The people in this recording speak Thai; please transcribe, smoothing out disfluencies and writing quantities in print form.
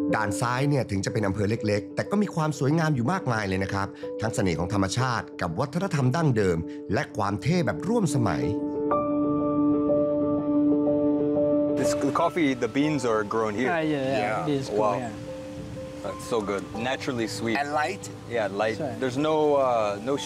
ด่านซ้ายเนี่ยถึงจะเป็นอำเภอเล็กๆแต่ก็มีความสวยงามอยู่มากมายเลยนะครับทั้งเสน่ห์ของธรรมชาติกับวัฒนธรรมดั้งเดิมและความเท่แบบร่วมสมัย The coffee, the beans are grown here. Yeah. Beans Wow. grown here. It's so good. Naturally sweet. And light? Yeah, light. Sorry. There's no